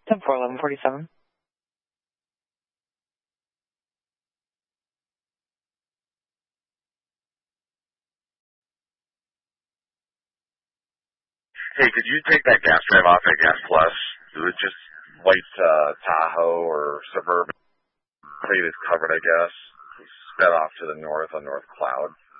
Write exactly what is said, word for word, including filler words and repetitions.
ten four, eleven forty-seven. Hey, could you take that gas drive off at Gas Plus? It was just white uh, Tahoe or Suburban. Plate is covered, I guess. Sped off to the north on North Cloud.